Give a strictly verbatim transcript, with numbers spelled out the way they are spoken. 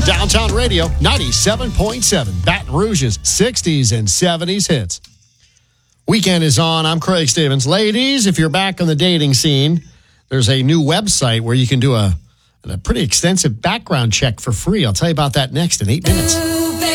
Downtown Radio, ninety-seven point seven. Baton Rouge's sixties and seventies hits. Weekend is on. I'm Craig Stevens. Ladies, if you're back on the dating scene, there's a new website where you can do a, a pretty extensive background check for free. I'll tell you about that next in eight minutes.